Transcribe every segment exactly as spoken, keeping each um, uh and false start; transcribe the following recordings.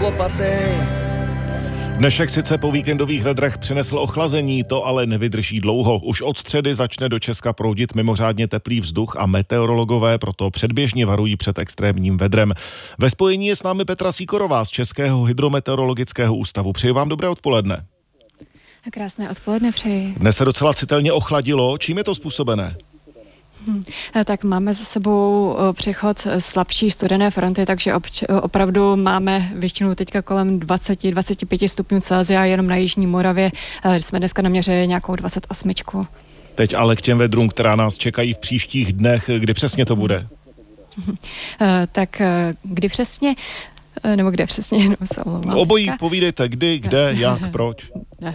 chlopatej. Dnešek sice po víkendových vedrech přinesl ochlazení, to ale nevydrží dlouho. Už od středy začne do Česka proudit mimořádně teplý vzduch a meteorologové proto předběžně varují před extrémním vedrem. Ve spojení je s námi Petra Sýkorová z Českého hydrometeorologického ústavu. Přeji vám dobré odpoledne. Krásné odpoledne přeji. Dnes se docela citelně ochladilo. Čím je to způsobené? Hmm. Tak máme za sebou přechod slabší studené fronty, takže obč- opravdu máme většinu teďka kolem dvacet až dvacet pět stupňů Celsia, jenom na jižní Moravě jsme dneska naměřili nějakou dvacet osm. Teď ale k těm vedrům, která nás čekají v příštích dnech, kdy přesně to bude? Hmm. Tak kdy přesně, nebo kde přesně? No, se omlouvám. Obojí, povídejte, kdy, kde, jak, proč?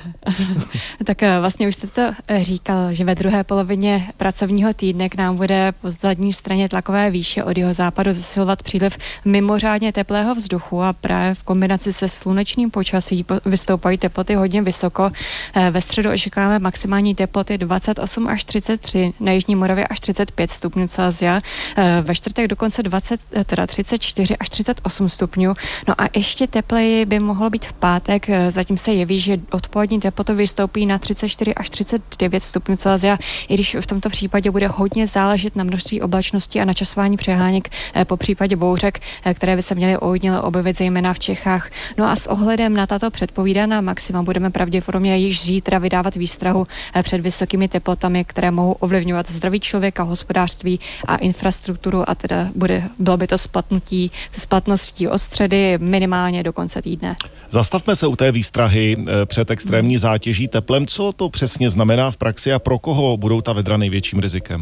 Tak vlastně už jste to říkal, že ve druhé polovině pracovního týdne k nám bude po zadní straně tlakové výše od jeho západu zesilovat příliv mimořádně teplého vzduchu a právě v kombinaci se slunečným počasí vystoupají teploty hodně vysoko. Ve středu očekáváme maximální teploty dvacet osm až třicet tři, na jižní Moravě až třicet pět stupňů Celsia, ve čtvrtek dokonce dvacet, teda třicet čtyři až třicet osm stupňů. No a ještě tepleji by mohlo být v pátek, zatím se jeví, že odpolední teploty vystoupí na třicet čtyři až třicet devět stupňů Celsia, i když v tomto případě bude hodně záležet na množství oblačnosti a načasování přeháněk po případě bouřek, které by se měly ojediněle objevit zejména v Čechách. No a s ohledem na tato předpovídaná maxima budeme pravděpodobně již zítra vydávat výstrahu před vysokými teplotami, které mohou ovlivňovat zdraví člověka, hospodářství a infrastrukturu, a teda bude, bylo by to splatnutí, splatností od středy minimálně do konce týdne. Zastavme se u té výstrahy před extrémní zátěží teplem. Co to přesně znamená v praxi a pro koho budou ta vedra největším rizikem?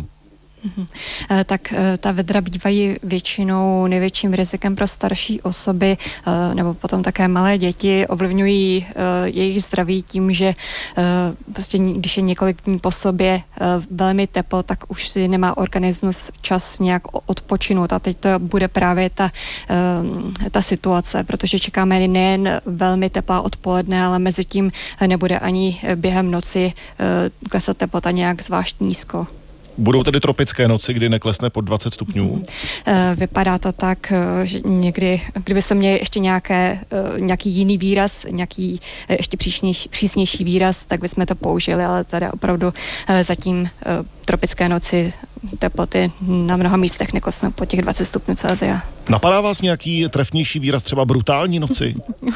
Tak ta vedra bývají většinou největším rizikem pro starší osoby nebo potom také malé děti. Ovlivňují jejich zdraví tím, že prostě když je několik dní po sobě velmi teplo, tak už si nemá organismus čas nějak odpočinout. A teď to bude právě ta, ta situace, protože čekáme nejen velmi teplá odpoledne, ale mezi tím nebude ani během noci klesat teplota nějak zvlášť nízko. Budou tedy tropické noci, kdy neklesne pod dvacet stupňů? Vypadá to tak, že někdy, kdyby se měli ještě nějaké, nějaký jiný výraz, nějaký ještě přísnější, přísnější výraz, tak bychom to použili, ale tady opravdu zatím tropické noci teploty na mnoha místech neklesnou pod těch dvacet stupňů Celsia. Napadá vás nějaký trefnější výraz, třeba brutální noci?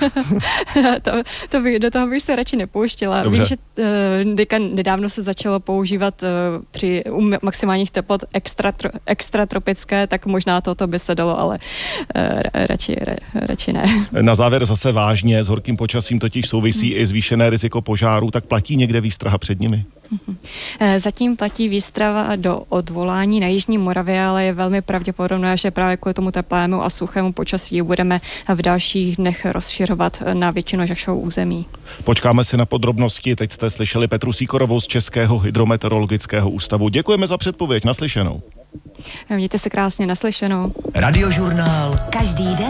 to, to by, do toho bych se radši nepouštěla. Dobře. Vím, že uh, nedávno se začalo používat uh, při um, maximálních teplot extra, tro, extra tropické, tak možná toto by se dalo, ale uh, radši, ra, radši ne. Na závěr zase vážně, s horkým počasím totiž souvisí hmm. i zvýšené riziko požáru, tak platí někde výstraha před nimi? Zatím platí výstrava do odvolání na jižní Moravě, ale je velmi pravděpodobné, že právě kvůli tomu teplému a suchému počasí budeme v dalších dnech rozšiřovat na většinu našeho území. Počkáme si na podrobnosti. Teď jste slyšeli Petru Sýkorovou z Českého hydrometeorologického ústavu. Děkujeme za předpověď. Naslyšenou. Mějte se krásně, naslyšenou. Radiožurnál. Každý den